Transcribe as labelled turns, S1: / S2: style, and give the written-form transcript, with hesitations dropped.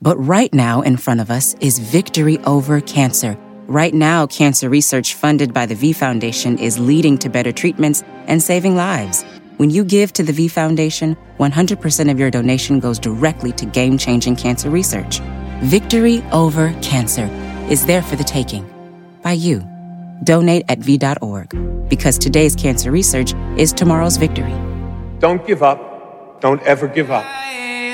S1: But right now in front of us is victory over cancer. Right now, cancer research funded by the V Foundation is leading to better treatments and saving lives. When you give to the V Foundation, 100% of your donation goes directly to game-changing cancer research. Victory over cancer is there for the taking. By you. Donate at V.org. Because today's cancer research is tomorrow's victory.
S2: Don't give up. Don't ever give up.